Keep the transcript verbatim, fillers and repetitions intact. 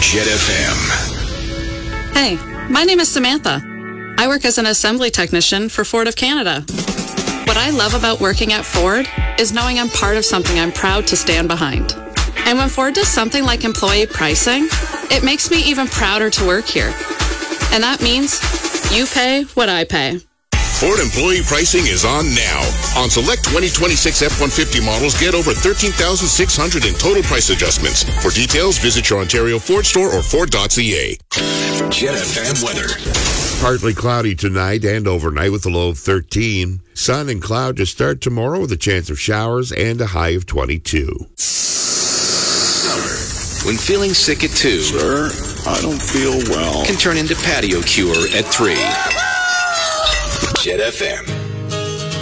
Jet F M. Hey, my name is Samantha. I work as an assembly technician for Ford of Canada. What I love about working at Ford is knowing I'm part of something I'm proud to stand behind. And when Ford does something like employee pricing, it makes me even prouder to work here. And that means you pay what I pay. Ford employee pricing is on now. On select twenty twenty-six F one fifty models, get over thirteen thousand six hundred dollars in total price adjustments. For details, visit your Ontario Ford store or Ford dot C A. Jet F M weather. Partly cloudy tonight and overnight with a low of thirteen. Sun and cloud to start tomorrow with a chance of showers and a high of twenty-two. Summer, when feeling sick at two, sir, I don't feel well, can turn into patio cure at three. Jet F M.